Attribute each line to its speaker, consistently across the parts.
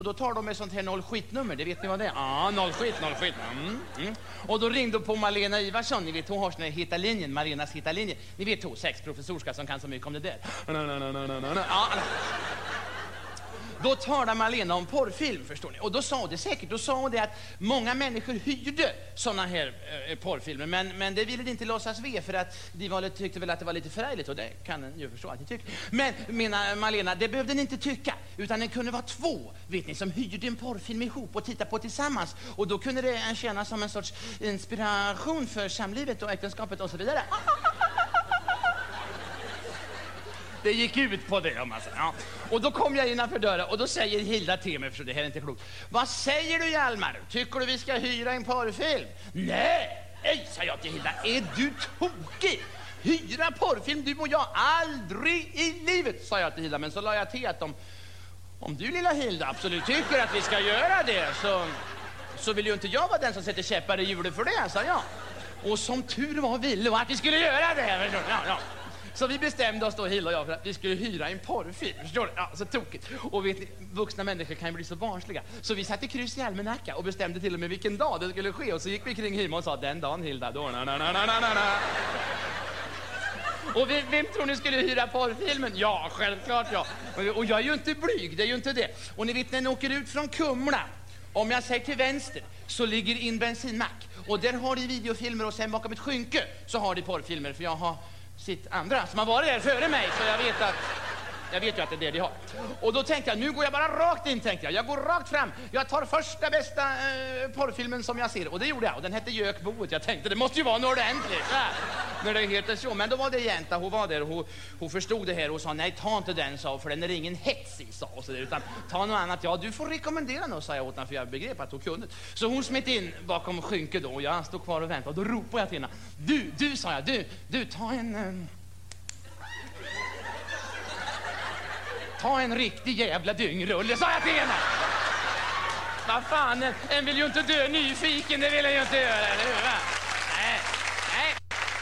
Speaker 1: Då tar de ett sånt här 0-skit-nummer, det vet ni vad det är? Ja, 0-skit. Och då ringde på Malena Ivarsson, ni vet hon har sån här hitta-linjen, Malenas hitta-linje. Ni vet hon, sexprofessorska som kan så mycket om det där. Ja. Då talade Malena om porrfilm, förstår ni. Och då sa hon det att många människor hyrde såna här porrfilmer. Men det ville de inte låtsas vid för att de tyckte väl att det var lite förärligt. Och det kan en ju förstå att ni tyckte. Men, menar Malena, det behövde ni inte tycka. Utan det kunde vara två, vet ni, som hyrde en porrfilm ihop och tittade på tillsammans. Och då kunde det tjäna som en sorts inspiration för samlivet och äktenskapet och så vidare. Det gick ut på det, om man säger. Ja. Och då kom jag innanför dörren och då säger Hilda till mig, för det här är inte klokt. Vad säger du, Hjalmar? Tycker du vi ska hyra en porrfilm? Nej, sa jag till Hilda. Är du tokig? Hyra porrfilm, du och jag, aldrig i livet, sa jag till Hilda. Men så la jag till att om du, lilla Hilda, absolut tycker att vi ska göra det så vill ju inte jag vara den som sätter käppar i hjulet för det, sa jag. Och som tur var ville och att vi skulle göra det. Ja. Så vi bestämde oss då, Hilda och jag, för att vi skulle hyra en porrfilm. Förstår du? Ja, så tokigt. Och vet ni, vuxna människor kan ju bli så barnsliga. Så vi satte kryss i almanacka och bestämde till och med vilken dag det skulle ske. Och så gick vi kring hemma och sa, den dagen, Hilda, då, na. Och vem tror ni skulle hyra porrfilmen? Ja, självklart ja. Och jag är ju inte blyg, det är ju inte det. Och ni vet, när ni åker ut från Kumla, om jag säger till vänster, så ligger in bensinmack. Och där har de videofilmer och sen bakom ett skynke så har de porrfilmer. För jag har sitt andra som har varit där före mig, så jag vet ju att det är det de har. Och då tänkte jag, nu går jag bara rakt in, tänkte jag. Jag går rakt fram. Jag tar första bästa porrfilmen som jag ser. Och det gjorde jag. Och den hette Gökboet. Jag tänkte, det måste ju vara något ordentligt. Ja, när det heter så. Men då var det jänta, hon var där och hon förstod det här och sa, nej, ta inte den, sa, för den är ingen hets i, sa. Och så där, utan ta något annat. Ja, du får rekommendera något, sa jag åt henne, för jag begrep att hon kunde. Så hon smitt in bakom skynket då och jag stod kvar och väntade. Och då ropade jag till henne, du, sa jag, du, ta en riktig jävla dyngrulle, sa jag till henne. Vad fan, en vill ju inte dö nyfiken, det vill jag ju inte göra, eller hur, va? Nej.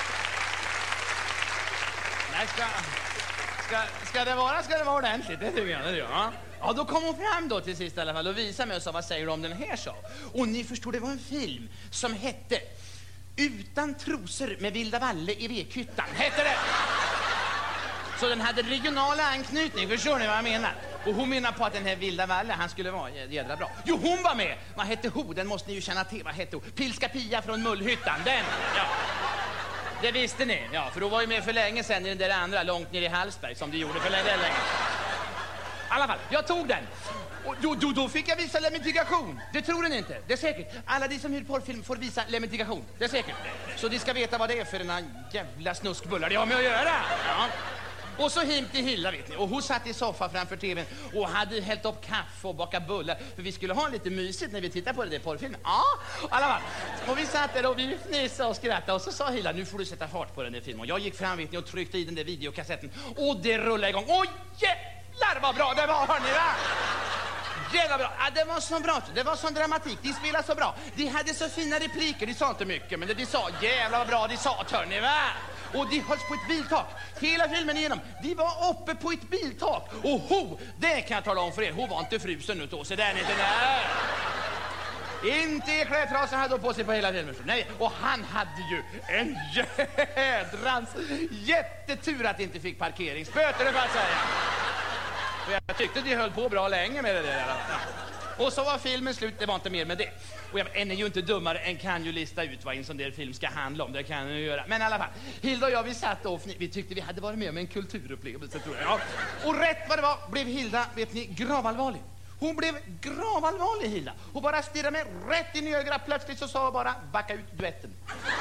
Speaker 1: Ska det vara ordentligt, det tycker jag, ja. Ja, då kom hon fram då till sist i alla fall och visade mig och sa, vad säger du om den här, så? Och ni förstår, det var en film som hette Utan trosor med Vilda Valle i Vekhyttan, hette det. Så den hade regionala anknytning, förstår ni vad jag menar? Och hon menar på att den här Vilda Valle, han skulle vara jädra bra. Jo, hon var med! Vad hette hon? Den måste ni ju känna till. Vad hette hon? Pilska Pia från Mullhyttan, den! Ja. Det visste ni, ja, för då var ju med för länge sedan i den där andra, långt ner i Hallsberg, som de gjorde för länge. I alla fall, jag tog den. Och då fick jag visa lemitigation. Det tror ni inte, det är säkert. Alla de som hyr porrfilm får visa lemitigation, det är säkert. Så de ska veta vad det är för en jävla snuskbullar de har med att göra. Ja. Och så him till Hilda, vet ni. Och hon satt i soffan framför tvn och hade hällt upp kaffe och bakat bullar. För vi skulle ha lite mysigt när vi tittade på det där porrfilmen. Ja, i alla fall. Och vi satt där och vi fnissade och skrattade. Och så sa Hilda, nu får du sätta fart på den där filmen. Och jag gick fram, vet ni, och tryckte i den där videokassetten. Och det rullade igång. Åh, jävlar vad bra det var, hörni, va? Jävla bra. Ja, det var så bra. Det var sån dramatik. De spelade så bra. De hade så fina repliker. De sa inte mycket, men det de sa, jävla vad bra de sa, hörni, va? Och de hölls på ett biltak. Hela filmen igenom. De var uppe på ett biltak. Och det kan jag tala om för er. Hon var inte frusen ut. Så där inte där. Inte klädtrasen hade hon på sig på hela filmen. Nej, och han hade ju en jädrans jättetur att inte fick parkeringsböter, det bara att säga. Och jag tyckte de höll på bra länge med det där. Ja. Och så var filmen slut, det var inte mer med det. Och en är ju inte dummare än kan ju lista ut vad en sån där film ska handla om. Det kan den ju göra. Men i alla fall, Hilda och jag, vi satt och vi tyckte vi hade varit med om en kulturupplevelse, tror jag. Ja. Och rätt vad det var blev Hilda, vet ni, gravallvarlig. Hon blev gravallvarlig, Hilda. Hon bara stirrade mig rätt in i ögat. Plötsligt så sa hon bara, backa ut duetten.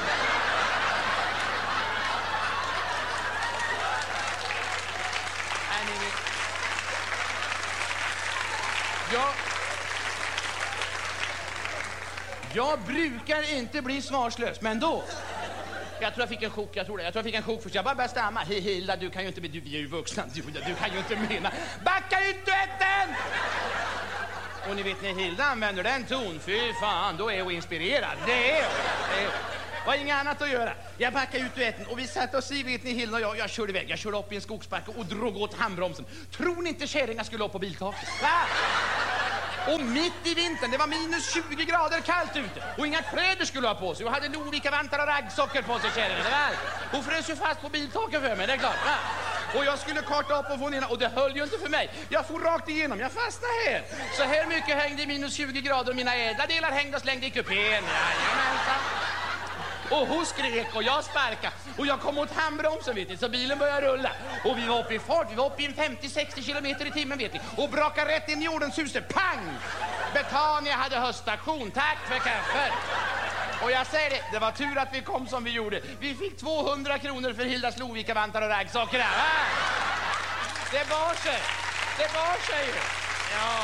Speaker 1: Jag brukar inte bli svarslös, men då... Jag tror jag fick en chock, jag tror jag fick en chock först. Jag bara började stamma. Hilda, du kan ju inte... Vi är ju vuxna, du kan ju inte mena... Backa ut duetten! Och ni vet, när Hilda använder den ton, fy fan, då är hon inspirerad. Det är var inget annat att göra. Jag backade ut duetten och vi satt och si, vet ni, Hilda och jag körde iväg. Jag körde upp i en skogsbacke och drog åt handbromsen. Tror ni inte kärringar skulle upp på biltaket? Va? Och mitt i vintern, det var minus 20 grader kallt ute. Och inga kläder skulle ha på sig. Och hade Lovikka-vantar och raggsockor på sig, kärringen. Det var. Hon frös ju fast på biltaken för mig, det är klart. Va? Och jag skulle karta upp och få ner, och det höll ju inte för mig. Jag får rakt igenom, jag fastnade här. Så här mycket hängde i minus 20 grader och mina ädla delar hängde och slängde i kupén. Jajamensan. Och hon skrek och jag sparkade. Och jag kom åt handbromsen, vet ni, så bilen började rulla. Och vi var uppe i fart, vi var uppe i 50-60 kilometer i timmen, vet ni. Och brakade rätt in i jordens huset, pang! Betania hade höststation, tack för kaffe. Och jag säger det var tur att vi kom som vi gjorde. Vi fick 200 kronor för Hildas Lovikka-vantar och raggsockor. Det var sig ju. Ja.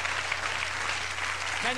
Speaker 1: Men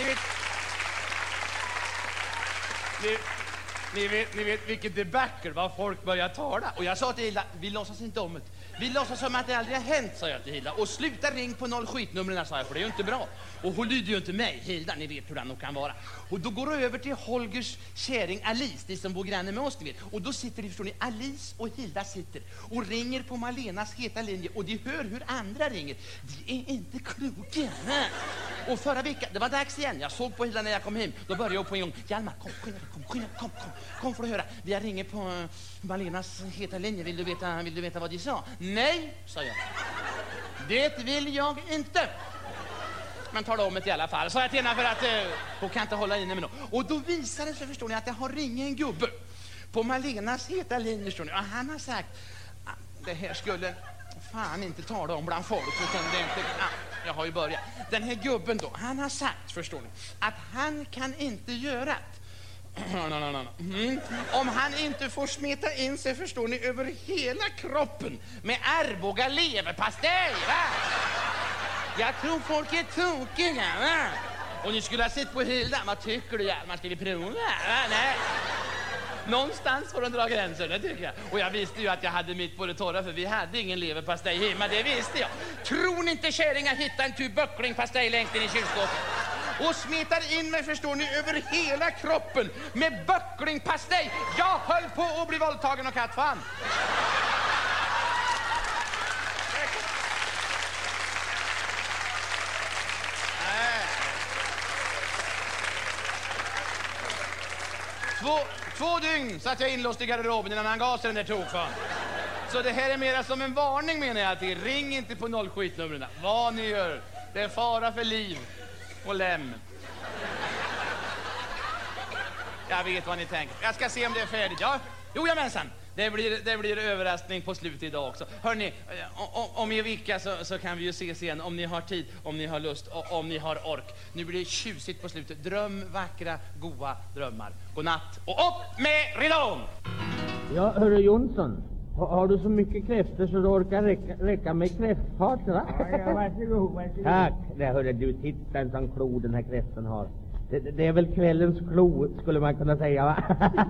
Speaker 1: ni vet vilket debacle, vad folk börjar tala. Och jag sa till Hilda, vi låtsas inte om det. Vi låtsas som att det aldrig har hänt, sa jag till Hilda. Och sluta ring på 0 skitnumren, sa jag, för det är ju inte bra. Och hon lyder ju inte mig, Hilda, ni vet hur han nog kan vara. Och då går du över till Holgers käring Alice, de som bor granne med oss, ni vet. Och då sitter de, förstår ni, Alice och Hilda sitter och ringer på Malenas heta linje. Och de hör hur andra ringer. De är inte kloka. Och förra veckan, det var dags igen. Jag såg på Hilda när jag kom hem. Då började jag på en gång. Hjalmar, kom för att höra. Vi ringer på Malenas heta linje. Vill du veta vad de sa? Nej, sa jag. Det vill jag inte. Men tala om det i alla fall. Så jag till henne för att hon kan inte hålla inne med något. Och då visar det sig, förstår ni, att det har ringt en gubbe på Malenas heta linje, förstår ni. Och han har sagt, det här skulle fan inte tala om bland folk. Utan det inte, jag har ju börjat. Den här gubben då, han har sagt, förstår ni, att han kan inte göra det. Om han inte får smeta in sig, förstår ni, över hela kroppen med Arboga leverpastej, va? Jag tror folk är tokiga, va? Och ni skulle ha sett på Hilda. Vad tycker du, Hjalmar? Ska vi prova? Va? Nej. Någonstans får de dra gränser, det tycker jag. Och jag visste ju att jag hade mitt på det torra, för vi hade ingen leverpastej hemma, det visste jag. Tror ni inte kärringar hitta en tub böcklingpastej längst in i kylskåpet? Och smetar in mig, förstår ni, över hela kroppen med böcklingpastej. Jag höll på att bli våldtagen och kattfan. Två dygn satt jag inlåst i garderoben innan han gav sig den där tokfan. Så det här är mera som en varning, menar jag till. Ring inte på 0 skitnumren. Vad ni gör, det är fara för liv och lem. Jag vet vad ni tänker. Jag ska se om det är färdigt. Ja, jo, jamensan. Det blir överraskning på slutet idag också. Hörrni, om en vecka så kan vi ju ses igen, om ni har tid, om ni har lust och om ni har ork. Nu blir det tjusigt på slutet. Dröm vackra, goda drömmar. God natt och upp med ridån!
Speaker 2: Ja, hörru Jonsson. Har du så mycket kräftor så du orkar räcka med kräftfat, va?
Speaker 3: Ja, varsågod.
Speaker 2: Tack. Det hörru du, titta en sån klo den här kräften har. Det är väl kvällens klo, skulle man kunna säga, va?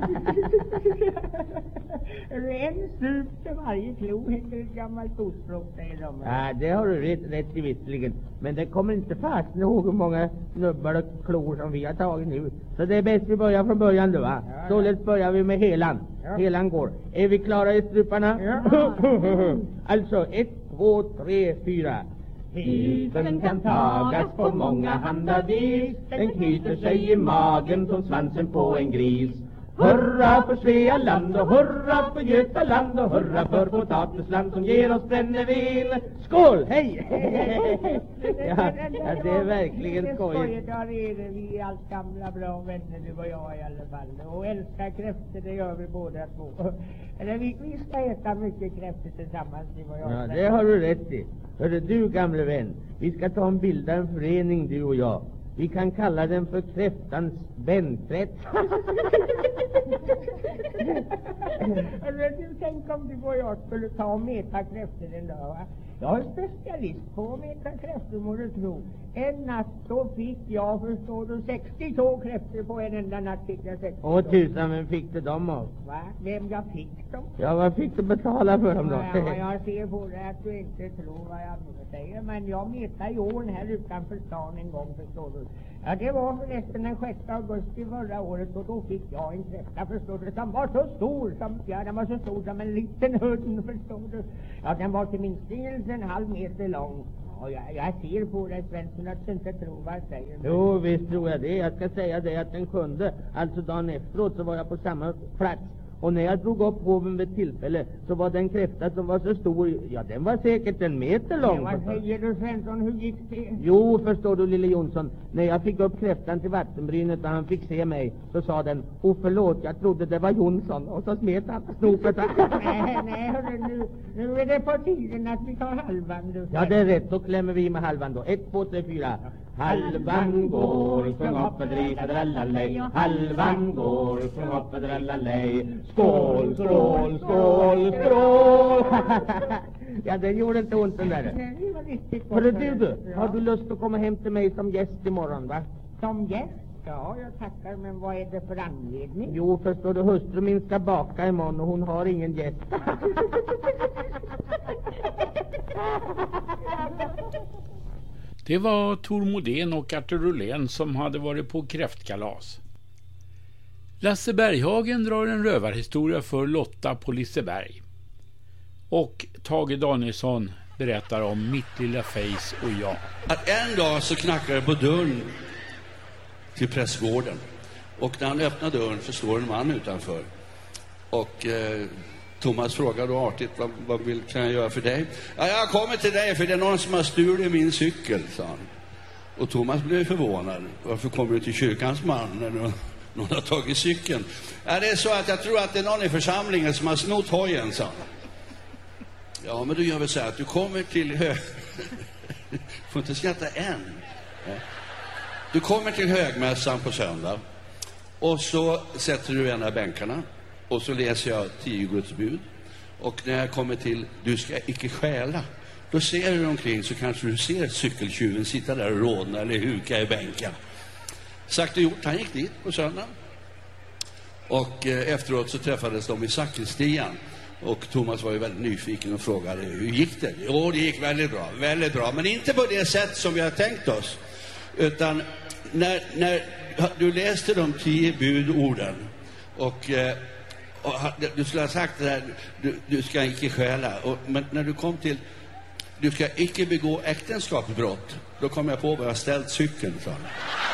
Speaker 3: En sup till varje klo heter ett gammalt ordspråk, säger de.
Speaker 2: Ja, det har du rätt i visserligen. Men det kommer inte fast ihåg hur många snubbar och klor som vi har tagit nu. Så det är bäst vi börjar från början då, va?
Speaker 3: Ja.
Speaker 2: Således börjar vi med helan.
Speaker 3: Ja.
Speaker 2: Helan går. Är vi klara i struparna?
Speaker 3: Ja.
Speaker 2: Alltså, 1, 2, 3, 4.
Speaker 4: Hysen kan tagas på många handar vis. Den knyter sig i magen som svansen på en gris. Hurra för Svealand och hurra för Götaland och hurra för potatisland som ger oss brännevin.
Speaker 2: Skål! Hej! ja, det är verkligen skojigt.
Speaker 3: Ja, det är det. Vi är allt gamla bra vänner, du och jag i alla fall. Och älskar kräftor, det gör vi båda två. Eller vi ska äta mycket kräftor tillsammans, du och jag.
Speaker 2: Ja, det har du rätt i. Hörru du, gamle vän, vi ska bilda en förening, du och jag. Vi kan kalla den för kräftans vänkrets.
Speaker 3: Du, tänk om du och jag skulle ta och mäta kräftor en dag, va? Jag är specialist på att mäta kräftor, må du tro. En natt så fick jag, förstår du, 62 kräftor på en enda natt fick jag 62.
Speaker 2: Åh tusan, vem fick du dem av?
Speaker 3: Va? Vem jag fick dem?
Speaker 2: Ja, vad fick du betala för dem då?
Speaker 3: Ja, jag ser på det att du inte tror vad jag säger, men jag mätade i åren här utanför stan en gång, förstår du. Ja, det var förresten den 6 augusti förra året och då fick jag en kräfta, förstår du, som var så stor som, ja, den var så stor som en liten hund, förstår du. Ja, den var till min stil 1,5 meter lång. Och jag ser på dig, Svensson, att du inte tror vad jag säger.
Speaker 2: Jo, visst tror jag det. Jag ska säga det att den 7, alltså dagen efteråt, så var jag på samma plats. Och när jag drog upp hoven vid tillfälle så var den kräfta som var så stor, ja den var säkert 1 meter lång.
Speaker 3: Vad säger du, Svensson, hur gick det?
Speaker 2: Jo, förstår du, lille Jonsson, när jag fick upp kräftan till vattenbrynet och han fick se mig, så sa den, förlåt, jag trodde det var Jonsson, och så smet han snopet.
Speaker 3: Nej, hörru, nu är det på tiden att vi tar halvan, du.
Speaker 2: Ja, det är rätt, då klämmer vi med halvan då. 1, 2, 3, 4. Halvan går, sjung upp och drisa drallalej. Halvan går, sjung upp och drallalej. Skål, skål, skål, skål. Ja, det gjorde inte ont den där.
Speaker 3: Det var riktigt gott.
Speaker 2: Hörru du, har du lust att komma hem till mig som gäst imorgon, va?
Speaker 3: Som gäst? Ja, jag tackar, men vad är det för anledning?
Speaker 2: Jo, förstår du, hustru min ska baka imorgon och hon har ingen gäst.
Speaker 5: Det var Tor Modén och Artur Rolén som hade varit på kräftkalas. Lasse Berghagen drar en rövarhistoria för Lotta på Liseberg. Och Tage Danielsson berättar om Mitt lilla face och jag.
Speaker 6: Att en dag så knackade det på dörren till prästgården. Och när han öppnade dörren så står en man utanför. Och Thomas frågade då artigt, vad kan jag göra för dig? Ja, jag kommer till dig för det är någon som har stulit min cykel, sa han. Och Thomas blev förvånad. Varför kommer du till kyrkans man när någon har tagit cykeln? Ja, det är så att jag tror att det är någon i församlingen som har snott hojen, sa han. Ja, men då gör vi så här att du kommer till får inte skratta än. Ja. Du kommer till högmässan på söndag. Och så sätter du ena bänkarna. Och så läser jag 10 Guds bud. Och när jag kommer till du ska icke stjäla, då ser du omkring så kanske du ser cykeltjuven sitta där och rådna eller huka i bänken. Sagt och gjort, han gick dit på söndag. Och efteråt så träffades de i sakristian. Och Thomas var ju väldigt nyfiken och frågade, hur gick det? Jo, det gick väldigt bra. Men inte på det sätt som vi har tänkt oss. Utan när du läste de 10 budorden och du skulle ha sagt det här, du ska icke stjäla. Men när du kom till, du ska icke begå äktenskapsbrott, då kom jag på vad jag ställt cykeln, sa han.